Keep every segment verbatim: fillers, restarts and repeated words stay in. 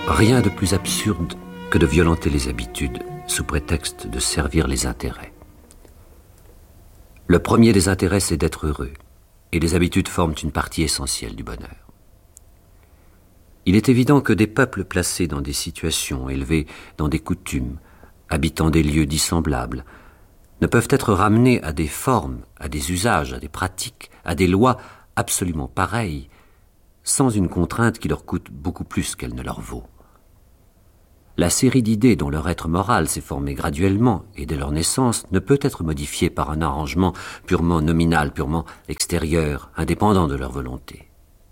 Rien de plus absurde que de violenter les habitudes sous prétexte de servir les intérêts. Le premier des intérêts, c'est d'être heureux, et les habitudes forment une partie essentielle du bonheur. Il est évident que des peuples placés dans des situations, élevés dans des coutumes, habitant des lieux dissemblables, ne peuvent être ramenés à des formes, à des usages, à des pratiques, à des lois absolument pareilles, sans une contrainte qui leur coûte beaucoup plus qu'elle ne leur vaut. La série d'idées dont leur être moral s'est formé graduellement et dès leur naissance ne peut être modifiée par un arrangement purement nominal, purement extérieur, indépendant de leur volonté.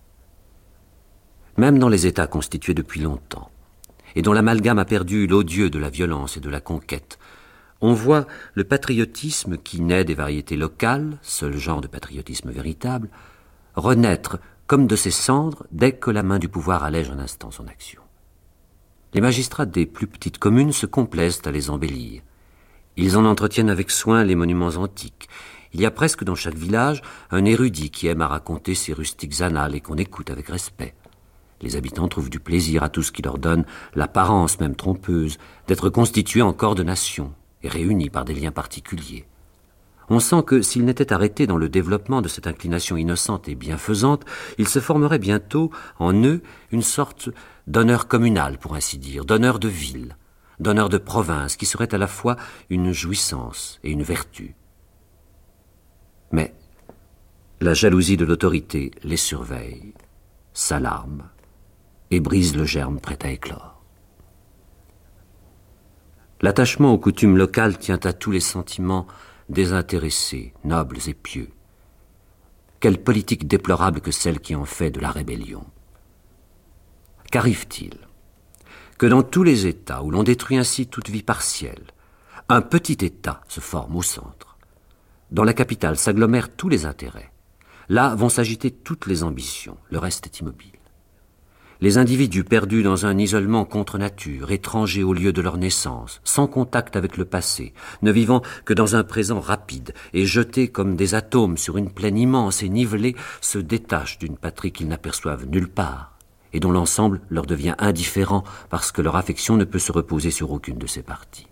Même dans les États constitués depuis longtemps, et dont l'amalgame a perdu l'odieux de la violence et de la conquête, on voit le patriotisme qui naît des variétés locales, seul genre de patriotisme véritable, renaître comme de ses cendres dès que la main du pouvoir allège un instant son action. Les magistrats des plus petites communes se complaisent à les embellir. Ils en entretiennent avec soin les monuments antiques. Il y a presque dans chaque village un érudit qui aime à raconter ses rustiques annales et qu'on écoute avec respect. Les habitants trouvent du plaisir à tout ce qui leur donne l'apparence, même trompeuse, d'être constitués en corps de nation et réunis par des liens particuliers. On sent que s'ils n'étaient arrêtés dans le développement de cette inclination innocente et bienfaisante, il se formerait bientôt en eux une sorte d'honneur communal, pour ainsi dire, d'honneur de ville, d'honneur de province, qui serait à la fois une jouissance et une vertu. Mais la jalousie de l'autorité les surveille, s'alarme et brise le germe prêt à éclore. L'attachement aux coutumes locales tient à tous les sentiments désintéressés, nobles et pieux. Quelle politique déplorable que celle qui en fait de la rébellion. Qu'arrive-t-il? Que dans tous les États où l'on détruit ainsi toute vie partielle, un petit État se forme au centre. Dans la capitale s'agglomèrent tous les intérêts. Là vont s'agiter toutes les ambitions, le reste est immobile. Les individus perdus dans un isolement contre nature, étrangers au lieu de leur naissance, sans contact avec le passé, ne vivant que dans un présent rapide et jetés comme des atomes sur une plaine immense et nivelée, se détachent d'une patrie qu'ils n'aperçoivent nulle part et dont l'ensemble leur devient indifférent parce que leur affection ne peut se reposer sur aucune de ses parties.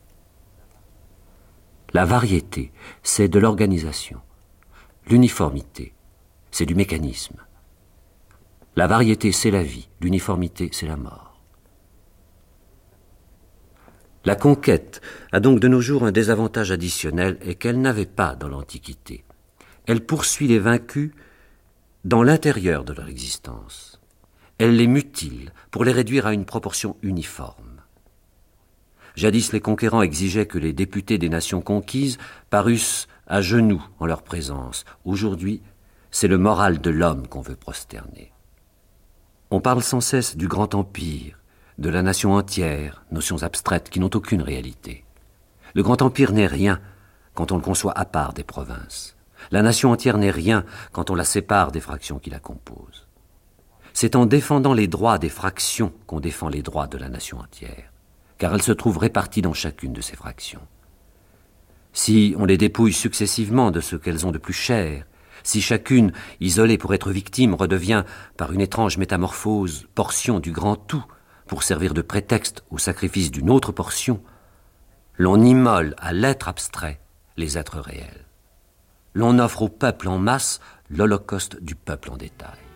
La variété, c'est de l'organisation. L'uniformité, c'est du mécanisme. La variété, c'est la vie. L'uniformité, c'est la mort. La conquête a donc de nos jours un désavantage additionnel et qu'elle n'avait pas dans l'Antiquité. Elle poursuit les vaincus dans l'intérieur de leur existence. Elle les mutile pour les réduire à une proportion uniforme. Jadis, les conquérants exigeaient que les députés des nations conquises parussent à genoux en leur présence. Aujourd'hui, c'est le moral de l'homme qu'on veut prosterner. On parle sans cesse du grand empire, de la nation entière, notions abstraites qui n'ont aucune réalité. Le grand empire n'est rien quand on le conçoit à part des provinces. La nation entière n'est rien quand on la sépare des fractions qui la composent. C'est en défendant les droits des fractions qu'on défend les droits de la nation entière, car elles se trouvent réparties dans chacune de ces fractions. Si on les dépouille successivement de ce qu'elles ont de plus cher, si chacune, isolée pour être victime, redevient, par une étrange métamorphose, portion du grand tout, pour servir de prétexte au sacrifice d'une autre portion, l'on immole à l'être abstrait les êtres réels. L'on offre au peuple en masse l'holocauste du peuple en détail.